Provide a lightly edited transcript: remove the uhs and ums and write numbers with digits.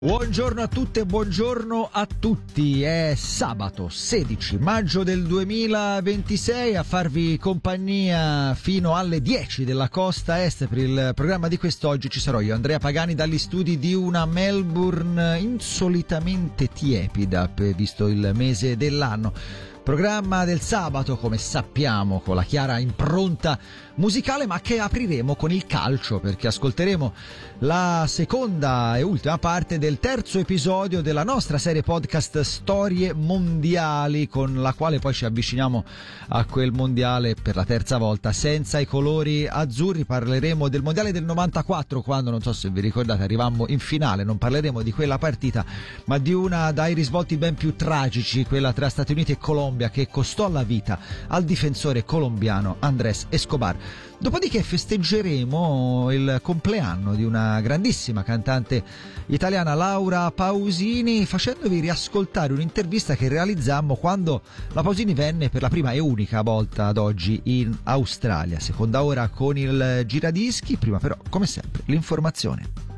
Buongiorno a tutte e buongiorno a tutti, è sabato 16 maggio del 2026, a farvi compagnia fino alle 10 della costa est. Per il programma di quest'oggi ci sarò io, Andrea Pagani, dagli studi di una Melbourne insolitamente tiepida, visto il mese dell'anno. Programma del sabato, come sappiamo, con la chiara impronta musicale, ma che apriremo con il calcio, perché ascolteremo la seconda e ultima parte del terzo episodio della nostra serie podcast Storie Mondiali, con la quale poi ci avviciniamo a quel mondiale per la terza volta senza i colori azzurri. Parleremo del mondiale del 94, quando, non so se vi ricordate, arrivammo in finale. Non parleremo di quella partita, ma di una dai risvolti ben più tragici, quella tra Stati Uniti e Colombia, che costò la vita al difensore colombiano Andrés Escobar. Dopodiché festeggeremo il compleanno di una grandissima cantante italiana, Laura Pausini, facendovi riascoltare un'intervista che realizzammo quando la Pausini venne per la prima e unica volta ad oggi in Australia. Seconda ora con il giradischi, prima però, come sempre, l'informazione.